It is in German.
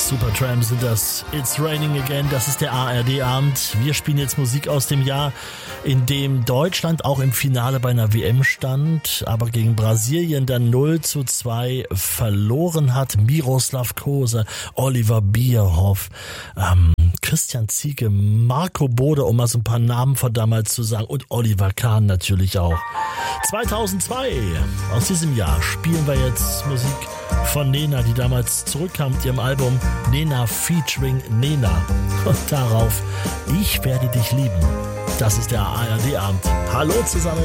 Supertramp sind das. It's Raining Again, das ist der ARD-Abend. Wir spielen jetzt Musik aus dem Jahr, in dem Deutschland auch im Finale bei einer WM stand, aber gegen Brasilien dann 0:2 verloren hat. Miroslav Klose, Oliver Bierhoff, Christian Ziege, Marco Bode, um mal so ein paar Namen von damals zu sagen, und Oliver Kahn natürlich auch. 2002, aus diesem Jahr spielen wir jetzt Musik von Nena, die damals zurückkam mit ihrem Album Nena featuring Nena. Und darauf Ich werde dich lieben. Das ist der ARD-Abend. Hallo zusammen.